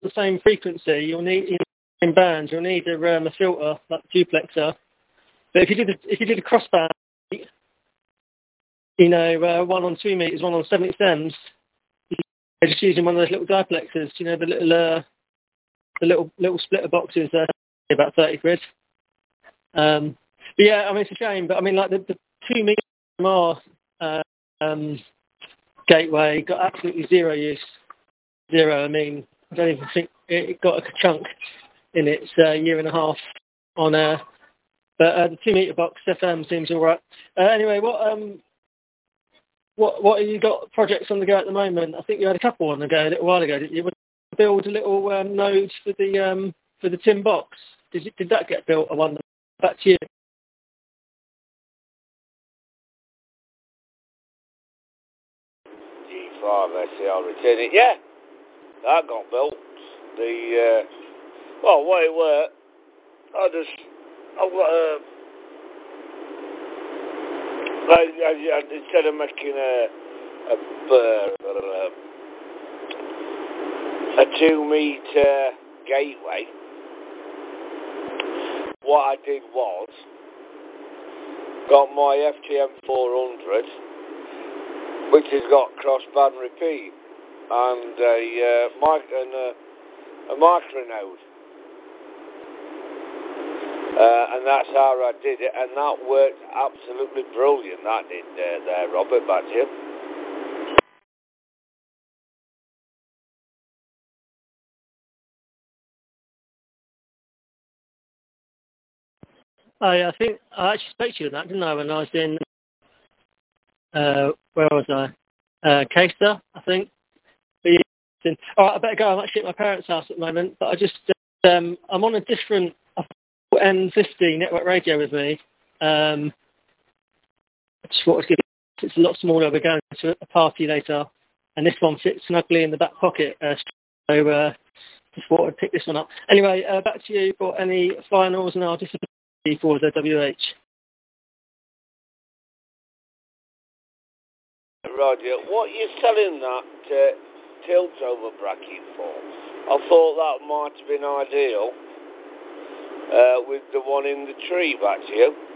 the same frequency, you'll need in bands. You'll need a filter like the duplexer. But if you did a crossband, you know, 1 on 2 meters, 1 on 70 stems, you're just using one of those little diplexers. You know, the little splitter boxes, about 30 quid. But yeah, I mean, it's a shame. But I mean, like the 2 meter MR gateway got absolutely zero use. Zero. I mean, I don't even think it got a chunk in its year and a half on air. But the 2 meter box FM seems all right. Anyway, what have you got projects on the go at the moment? I think you had a couple on the go a little while ago, didn't you? Build a little node for the tin box. Did that get built? I wonder. Back to you. G5 SCR returning. Yeah, that got built. Well, what it were, I've got instead of making a 2 meter gateway, what I did was got my FTM 400, which has got crossband repeat and a micronode. And that's how I did it, and that worked absolutely brilliant. That did there, Robert. Back to you. I think I actually spoke to you on that, didn't I? When I was in where was I? Caister, I think. All right, I better go. I'm actually at my parents' house at the moment, but I just I'm on a different N50 network radio with me. I just wanted to give it's a lot smaller. We're going to a party later, and this one fits snugly in the back pocket. So just thought I'd pick this one up. Anyway, back to you for any finals, and I'll disappear for the WH. Roger, what are you selling that tilt over bracket for? I thought that might have been ideal with the one in the tree. Back to you.